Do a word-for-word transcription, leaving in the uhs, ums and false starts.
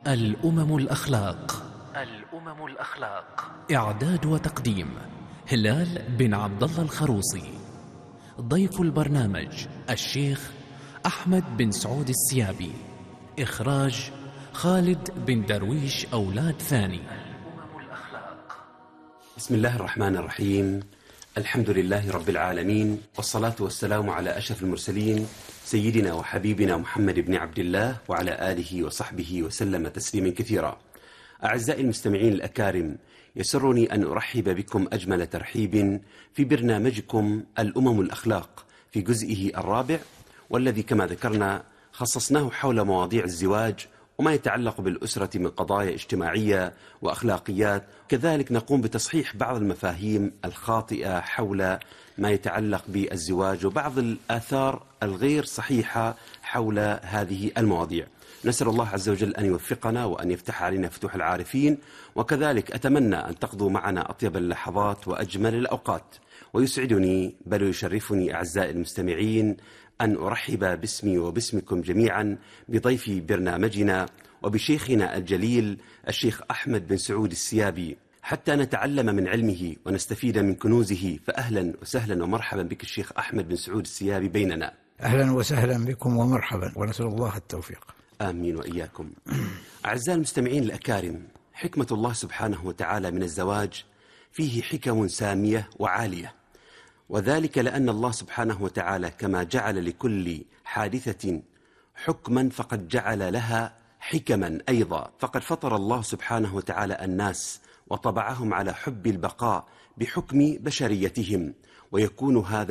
الأمم الأخلاق. الأمم الأخلاق. إعداد وتقديم هلال بن عبد الله الخروصي. ضيف البرنامج الشيخ أحمد بن سعود السيابي. إخراج خالد بن درويش أولاد ثاني. الأمم الأخلاق. بسم الله الرحمن الرحيم. الحمد لله رب العالمين، والصلاة والسلام على أشرف المرسلين سيدنا وحبيبنا محمد بن عبد الله وعلى آله وصحبه وسلم تسليما كثيرا. أعزائي المستمعين الأكارم، يسرني أن أرحب بكم أجمل ترحيب في برنامجكم الأمم الأخلاق في جزئه الرابع، والذي كما ذكرنا خصصناه حول مواضيع الزواج وما يتعلق بالأسرة من قضايا اجتماعية وأخلاقيات. كذلك نقوم بتصحيح بعض المفاهيم الخاطئة حول ما يتعلق بالزواج وبعض الآثار الغير صحيحة حول هذه المواضيع. نسأل الله عز وجل أن يوفقنا وأن يفتح علينا فتوح العارفين، وكذلك أتمنى أن تقضوا معنا أطيب اللحظات وأجمل الأوقات. ويسعدني بل يشرفني أعزائي المستمعين أن أرحب باسمي وباسمكم جميعا بضيف برنامجنا وبشيخنا الجليل الشيخ أحمد بن سعود السيابي، حتى نتعلم من علمه ونستفيد من كنوزه. فأهلا وسهلا ومرحبا بك الشيخ أحمد بن سعود السيابي بيننا. أهلا وسهلا بكم ومرحبا، ونسأل الله التوفيق. آمين وإياكم. أعزائي المستمعين الأكارم، حكمة الله سبحانه وتعالى من الزواج فيه حكم سامية وعالية، وذلك لأن الله سبحانه وتعالى كما جعل لكل حادثة حكما فقد جعل لها حكما أيضا. فقد فطر الله سبحانه وتعالى الناس وطبعهم على حب البقاء بحكم بشريتهم، ويكون هذا